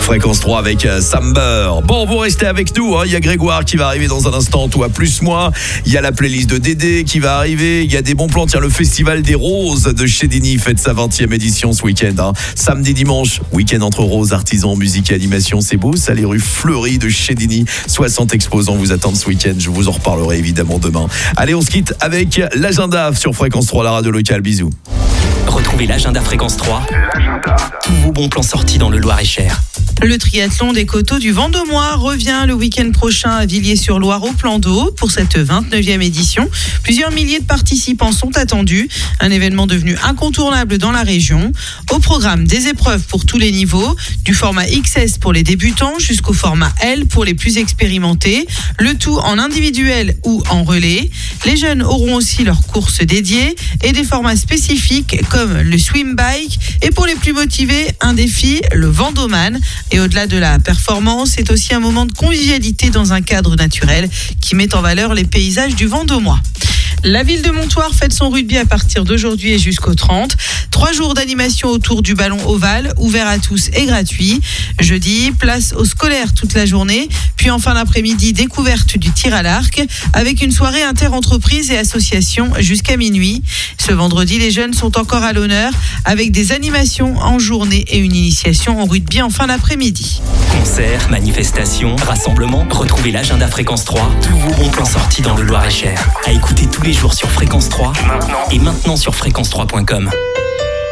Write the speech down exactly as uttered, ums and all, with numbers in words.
Fréquence trois avec euh, Samber. Bon, vous restez avec nous, hein. Il y a Grégoire qui va arriver dans un instant, toi plus moi. Il y a la playlist de Dédé qui va arriver. Il y a des bons plans. Tiens, le Festival des Roses de Chédini fête sa vingtième édition ce week-end. Hein. Samedi, dimanche, week-end entre roses, artisans, musique et animation. C'est beau, ça, les rues fleuries de Chédini. soixante exposants vous attendent ce week-end. Je vous en reparlerai évidemment demain. Allez, on se quitte avec l'agenda sur Fréquence trois, la radio locale. Bisous. Retrouvez l'agenda Fréquence trois. L'agenda. Tous vos bons plans sortis dans le Loir-et-Cher. Le triathlon des coteaux du Vendomois revient le week-end prochain à Villiers-sur-Loire au plan d'eau pour cette vingt-neuvième édition. Plusieurs milliers de participants sont attendus. Un événement devenu incontournable dans la région. Au programme, des épreuves pour tous les niveaux, du format X S pour les débutants jusqu'au format L pour les plus expérimentés. Le tout en individuel ou en relais. Les jeunes auront aussi leurs courses dédiées et des formats spécifiques comme le swim bike. Et pour les plus motivés, un défi, le Vendoman. Et au-delà de la performance, c'est aussi un moment de convivialité dans un cadre naturel qui met en valeur les paysages du Vendomois. La ville de Montoire fête son rugby à partir d'aujourd'hui et jusqu'au trente. Trois jours d'animation autour du ballon ovale, ouvert à tous et gratuit. Jeudi, place aux scolaires toute la journée. Puis en fin d'après-midi, découverte du tir à l'arc avec une soirée inter-entreprise et association jusqu'à minuit. Ce vendredi, les jeunes sont encore à l'honneur avec des animations en journée et une initiation au rugby en fin d'après-midi. Concerts, manifestations, rassemblements. Retrouvez l'agenda Fréquence trois. Tous vos bons plans sortis dans le Loir-et-Cher. À écouter tous les jours sur Fréquence trois. Maintenant. Et maintenant sur fréquence trois point com.